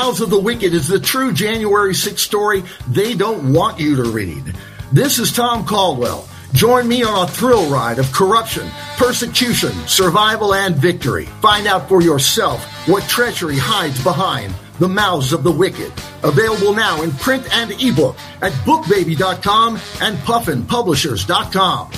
Mouths of the Wicked is the true January 6th story they don't want you to read. This is Tom Caldwell. Join me on a thrill ride of corruption, persecution, survival, and victory. Find out for yourself what treachery hides behind the Mouths of the Wicked. Available now in print and ebook at bookbaby.com and puffinpublishers.com.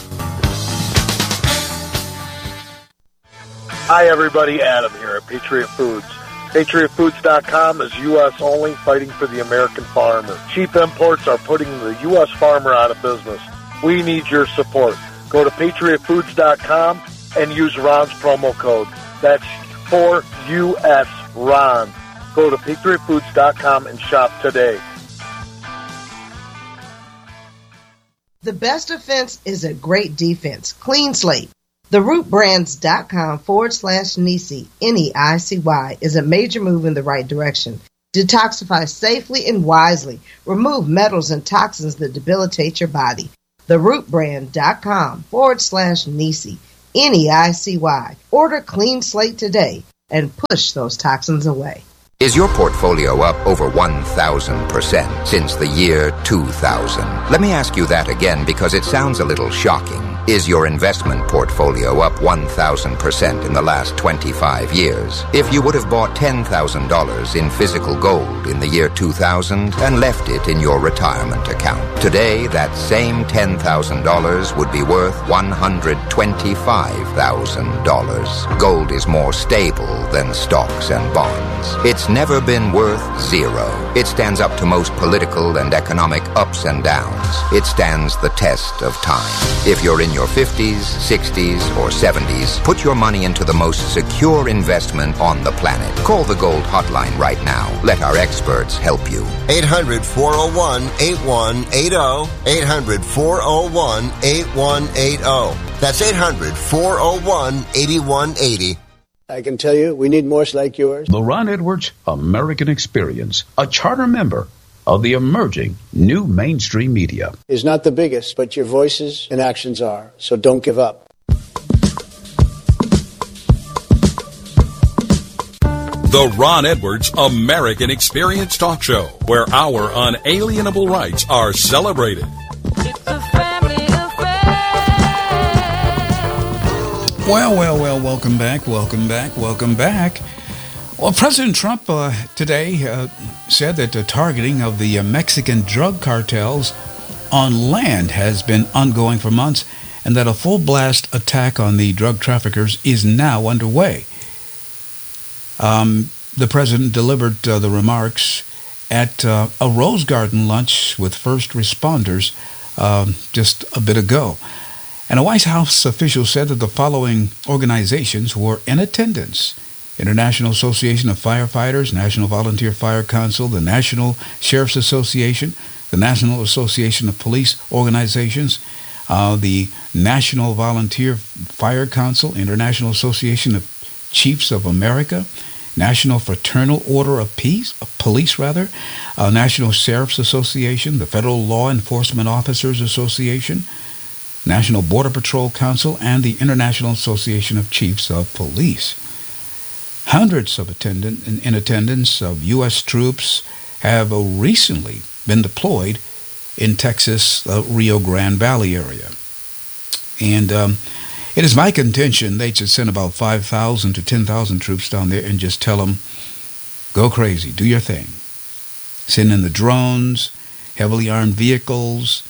Hi, everybody. Adam here at Patriot Foods. PatriotFoods.com is U.S. only, fighting for the American farmer. Cheap imports are putting the U.S. farmer out of business. We need your support. Go to PatriotFoods.com and use Ron's promo code. That's for U.S. Ron. Go to PatriotFoods.com and shop today. The best offense is a great defense. Clean slate. TheRootBrands.com/Neicy, N-E-I-C-Y, is a major move in the right direction. Detoxify safely and wisely. Remove metals and toxins that debilitate your body. TheRootBrand.com/Neicy, N-E-I-C-Y. Order Clean Slate today and push those toxins away. Is your portfolio up over 1,000% since the year 2000? Let me ask you that again because it sounds a little shocking. Is your investment portfolio up 1,000% in the last 25 years? If you would have bought $10,000 in physical gold in the year 2000 and left it in your retirement account, today that same $10,000 would be worth $125,000. Gold is more stable than stocks and bonds. It's never been worth zero. It stands up to most political and economic ups and downs. It stands the test of time. If you're in your 50s, 60s, or 70s, put your money into the most secure investment on the planet. Call the Gold Hotline right now. Let our experts help you. 800-401-8180. 800-401-8180. That's 800-401-8180. I can tell you, we need more like yours. The Ron Edwards American Experience, a charter member of the emerging new mainstream media. Is not the biggest, but your voices and actions are. So don't give up. The Ron Edwards American Experience Talk Show, where our unalienable rights are celebrated. Well, welcome back. Well, President Trump today said that the targeting of the Mexican drug cartels on land has been ongoing for months and that a full-blast attack on the drug traffickers is now underway. The president delivered the remarks at a Rose Garden lunch with first responders just a bit ago. And a White House official said that the following organizations were in attendance: International Association of Firefighters, National Volunteer Fire Council, the National Sheriff's Association, the National Association of Police Organizations, the National Volunteer Fire Council, International Association of Chiefs of America, National Fraternal Order of Police, National Sheriff's Association, the Federal Law Enforcement Officers Association, National Border Patrol Council, and the International Association of Chiefs of Police. Hundreds of in attendance of U.S. troops have recently been deployed in Texas, Rio Grande Valley area. And it is my contention they should send about 5,000 to 10,000 troops down there and just tell them, go crazy, do your thing. Send in the drones, heavily armed vehicles,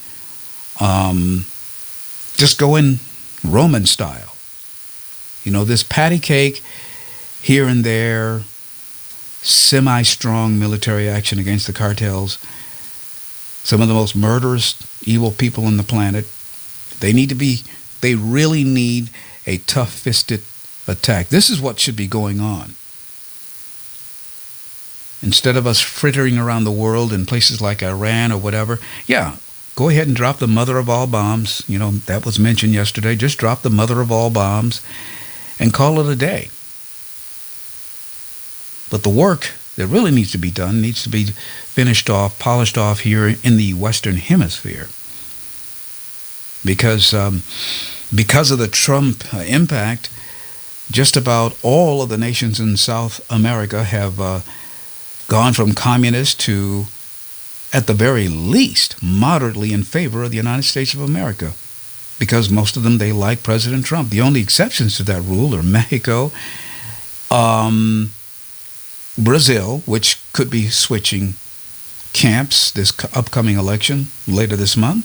just go in Roman style. You know, this patty cake here and there, semi-strong military action against the cartels, some of the most murderous, evil people on the planet. They really need a tough-fisted attack. This is what should be going on. Instead of us frittering around the world in places like Iran or whatever, go ahead and drop the mother of all bombs. You know, that was mentioned yesterday. Just drop the mother of all bombs and call it a day. But the work that really needs to be done needs to be finished off, polished off here in the Western Hemisphere. Because of the Trump impact, just about all of the nations in South America have gone from communist to, at the very least, moderately in favor of the United States of America, because most of them, they like President Trump. The only exceptions to that rule are Mexico, Brazil, which could be switching camps this upcoming election later this month,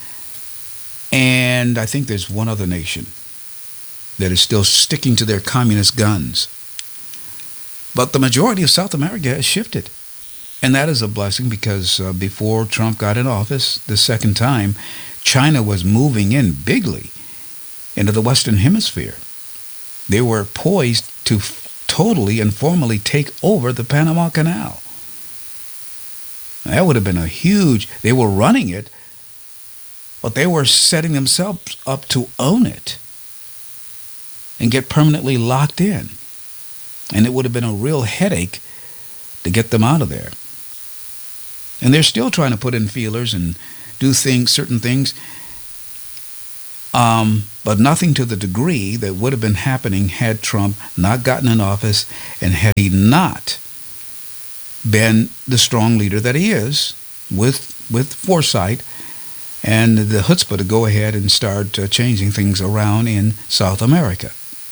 and I think there's one other nation that is still sticking to their communist guns. But the majority of South America has shifted. And that is a blessing, because before Trump got in office the second time, China was moving in bigly into the Western Hemisphere. They were poised to totally and formally take over the Panama Canal. That would have been a huge... They were running it, but they were setting themselves up to own it and get permanently locked in. And it would have been a real headache to get them out of there. And they're still trying to put in feelers and do certain things, but nothing to the degree that would have been happening had Trump not gotten in office and had he not been the strong leader that he is, with foresight and the chutzpah to go ahead and start changing things around in South America.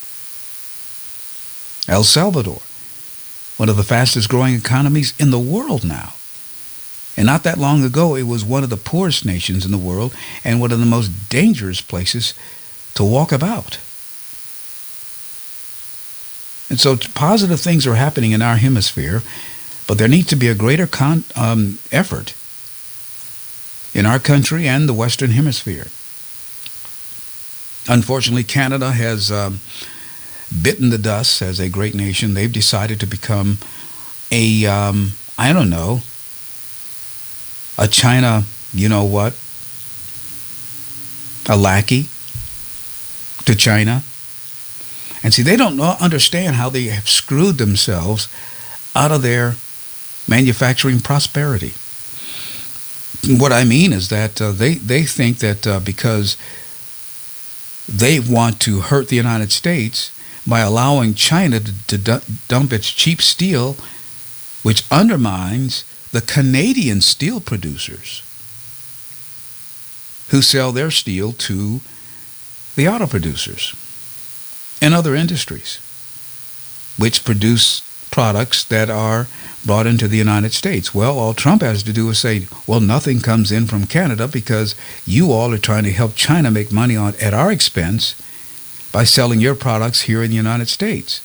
El Salvador, one of the fastest growing economies in the world now. And not that long ago, it was one of the poorest nations in the world and one of the most dangerous places to walk about. And so positive things are happening in our hemisphere, but there needs to be a greater effort in our country and the Western Hemisphere. Unfortunately, Canada has bitten the dust as a great nation. They've decided to become a China, a lackey to China. And see, they don't understand how they have screwed themselves out of their manufacturing prosperity. What I mean is that they think that because they want to hurt the United States by allowing China to dump its cheap steel, which undermines the Canadian steel producers who sell their steel to the auto producers and other industries, which produce products that are brought into the United States. Well, all Trump has to do is say, well, nothing comes in from Canada because you all are trying to help China make money at our expense by selling your products here in the United States.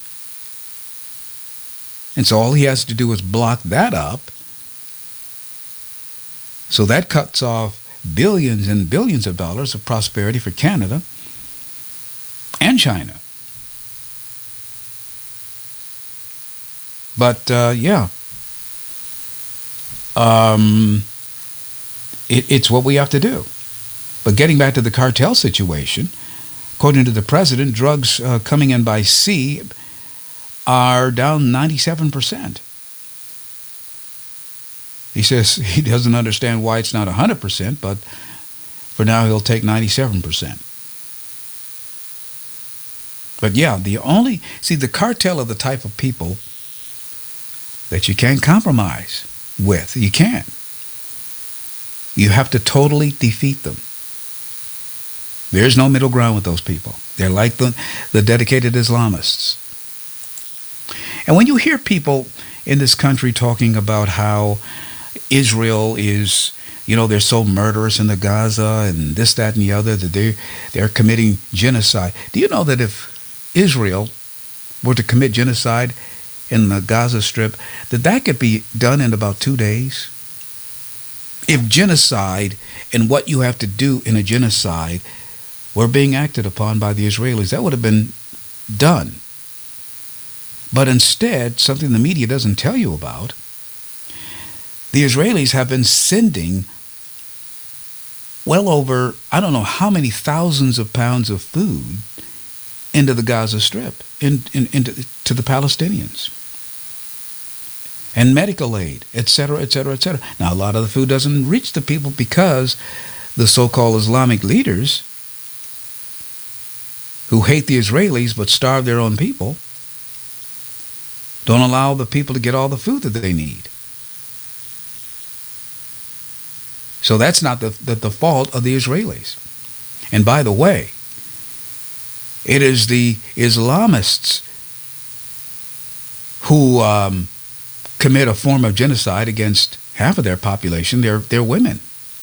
And so all he has to do is block that up. So that cuts off billions and billions of dollars of prosperity for Canada and China. But it's what we have to do. But getting back to the cartel situation, according to the president, drugs coming in by sea are down 97%. He says he doesn't understand why it's not 100%, but for now he'll take 97%. But yeah, the cartel are the type of people that you can't compromise with. You can't. You have to totally defeat them. There's no middle ground with those people. They're like the dedicated Islamists. And when you hear people in this country talking about how Israel is, they're so murderous in the Gaza and this, that, and the other, that they're committing genocide. Do you know that if Israel were to commit genocide in the Gaza Strip, that could be done in about 2 days? If genocide and what you have to do in a genocide were being acted upon by the Israelis, that would have been done. But instead, something the media doesn't tell you about, the Israelis have been sending well over, I don't know how many thousands of pounds of food into the Gaza Strip, to the Palestinians. And medical aid, etc., etc., etc. Now, a lot of the food doesn't reach the people because the so-called Islamic leaders who hate the Israelis but starve their own people, don't allow the people to get all the food that they need. So that's not the fault of the Israelis. And by the way, it is the Islamists who commit a form of genocide against half of their population. They're women.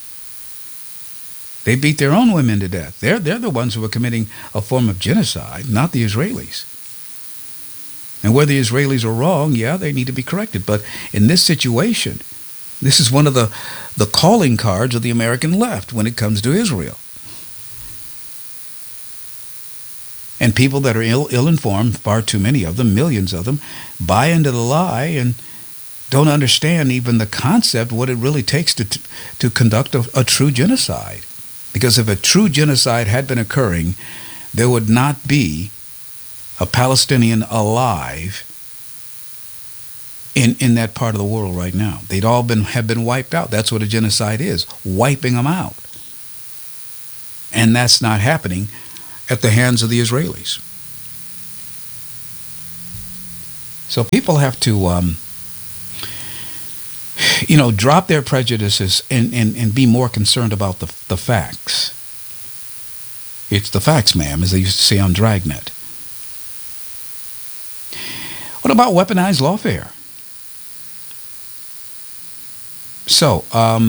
They beat their own women to death. They're the ones who are committing a form of genocide, not the Israelis. And where the Israelis are wrong, yeah, they need to be corrected. But in this situation, this is one of the calling cards of the American left when it comes to Israel. And people that are ill-informed, far too many of them, millions of them, buy into the lie and don't understand even the concept, what it really takes to conduct a true genocide. Because if a true genocide had been occurring, there would not be a Palestinian alive in that part of the world right now. They'd all have been wiped out. That's what a genocide is, wiping them out. And that's not happening at the hands of the Israelis. So people have to, drop their prejudices and be more concerned about the facts. It's the facts, ma'am, as they used to say on Dragnet. What about weaponized lawfare? So,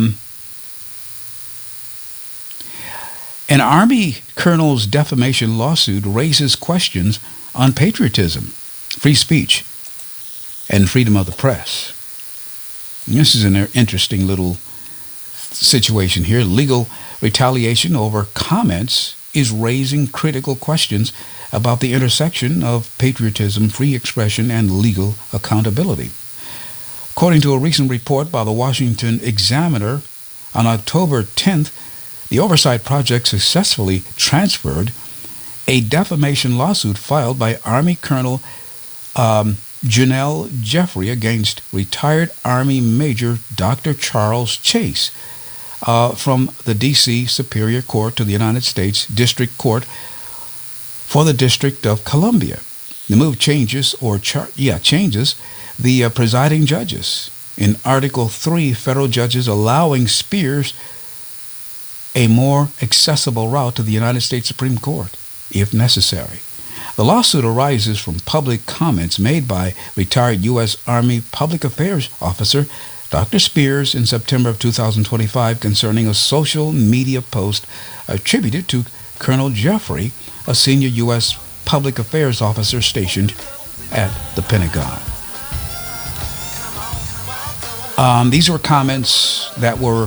an Army colonel's defamation lawsuit raises questions on patriotism, free speech, and freedom of the press. And this is an interesting little situation here. Legal retaliation over comments is raising critical questions about the intersection of patriotism, free expression, and legal accountability. According to a recent report by the Washington Examiner, on October 10th, the Oversight Project successfully transferred a defamation lawsuit filed by Army Colonel Janelle Jeffrey against retired Army Major Dr. Charles Chase from the D.C. Superior Court to the United States District Court for the District of Columbia. The move changes the presiding judges. In Article 3, federal judges allowing Spears a more accessible route to the United States Supreme Court, if necessary. The lawsuit arises from public comments made by retired U.S. Army Public Affairs Officer Dr. Spears in September of 2025 concerning a social media post attributed to Colonel Jeffrey, a senior U.S. Public Affairs Officer stationed at the Pentagon. These were comments that were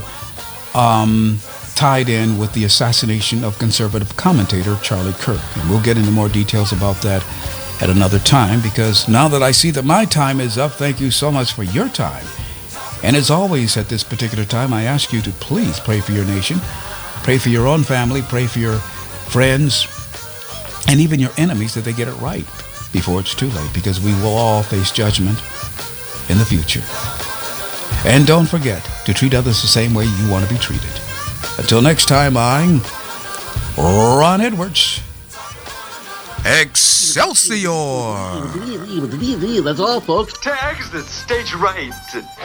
tied in with the assassination of conservative commentator Charlie Kirk. And we'll get into more details about that at another time, because now that I see that my time is up, thank you so much for your time. And as always at this particular time, I ask you to please pray for your nation, pray for your own family, pray for your friends, and even your enemies that they get it right before it's too late, because we will all face judgment in the future. And don't forget to treat others the same way you want to be treated. Until next time, I'm Ron Edwards. Excelsior! That's all, folks. To exit stage right.